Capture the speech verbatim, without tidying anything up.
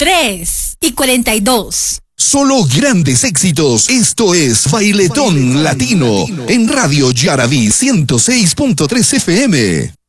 tres y cuarenta y dos. Solo grandes éxitos. Esto es Bailetón, Bailetón Latino, Latino en Radio Yaraví ciento seis punto tres F M.